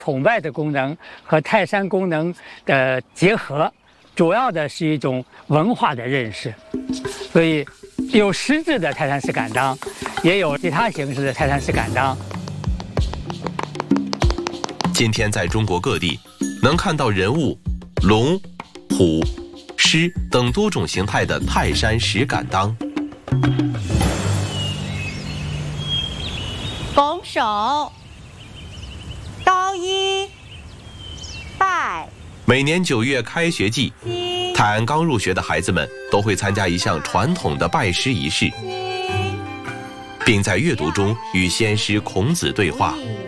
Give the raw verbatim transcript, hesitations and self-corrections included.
崇拜的功能和泰山功能的结合，主要的是一种文化的认识。所以，有实质的泰山石敢当，也有其他形式的泰山石敢当。 今天在中国各地能看到人物、龙、虎、狮等多种形态的泰山石敢当。 拱手，高一，拜。 每年九月开学季，泰安刚入学的孩子们都会参加一项传统的拜师仪式，并在阅读中与先师孔子对话。